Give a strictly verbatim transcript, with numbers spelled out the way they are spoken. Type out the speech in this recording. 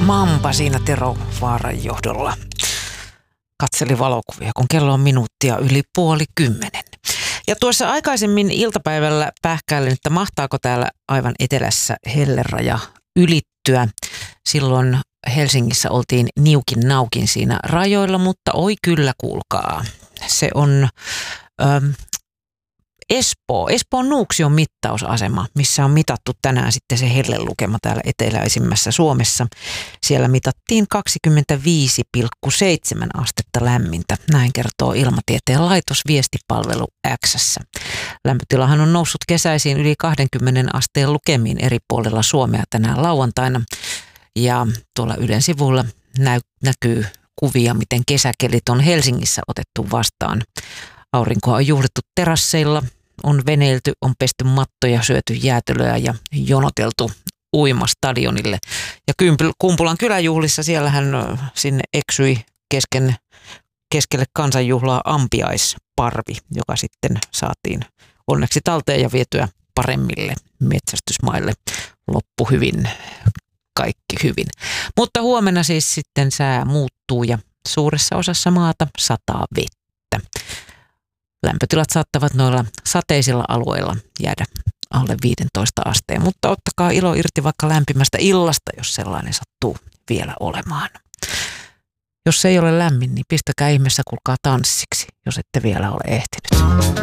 Mamba siinä Tero Vaaran johdolla katseli valokuvia, kun kello on minuuttia yli puoli kymmenen. Ja tuossa aikaisemmin iltapäivällä pähkäilin, että mahtaako täällä aivan etelässä helleraja ylittyä. Silloin Helsingissä oltiin niukin naukin siinä rajoilla, mutta oi kyllä kuulkaa. Se on ähm, Espoo, Espoon Nuuksion mittausasema, missä on mitattu tänään sitten se hellelukema täällä eteläisimmässä Suomessa. Siellä mitattiin kaksikymmentäviisi pilkku seitsemän astetta lämmintä. Näin kertoo Ilmatieteen laitos viestipalvelu X:ssä. Lämpötilahan on noussut kesäisiin yli kaksikymmentä asteen lukemiin eri puolilla Suomea tänään lauantaina. Ja tuolla Ylen sivulla näy, näkyy kuvia, miten kesäkelit on Helsingissä otettu vastaan. Aurinkoa on juhlittu terasseilla, on veneilty, on pesty mattoja, syöty jäätelöä ja jonoteltu uimastadionille. Ja Kumpulan kyläjuhlissa siellähän sinne eksyi kesken, keskelle kansanjuhlaa ampiaisparvi, joka sitten saatiin onneksi talteen ja vietyä paremmille metsästysmaille. Loppu hyvin, kaikki hyvin. Mutta huomenna siis sitten sää muuttuu ja suuressa osassa maata sataa vettä. Lämpötilat saattavat noilla sateisilla alueilla jäädä alle viisitoista asteen, mutta ottakaa ilo irti vaikka lämpimästä illasta, jos sellainen sattuu vielä olemaan. Jos se ei ole lämmin, niin pistäkää ihmeessä kuulkaa tanssiksi, jos ette vielä ole ehtinyt.